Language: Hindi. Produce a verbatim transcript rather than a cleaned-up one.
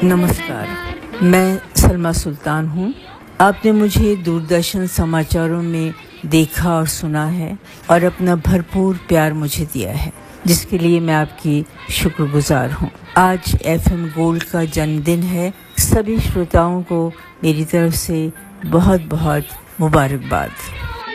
नमस्कार, मैं सलमा सुल्तान हूँ। आपने मुझे दूरदर्शन समाचारों में देखा और सुना है और अपना भरपूर प्यार मुझे दिया है, जिसके लिए मैं आपकी शुक्रगुजार हूँ। आज एफएम गोल्ड का जन्मदिन है। सभी श्रोताओं को मेरी तरफ से बहुत बहुत मुबारकबाद।